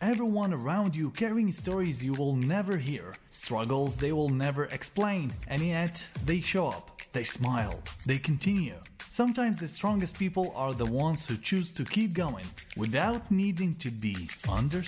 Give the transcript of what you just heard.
everyone around you carrying stories you will never hear, struggles they will never explain, and yet they show up, they smile, they continue. Sometimes the strongest people are the ones who choose to keep going without needing to be understood.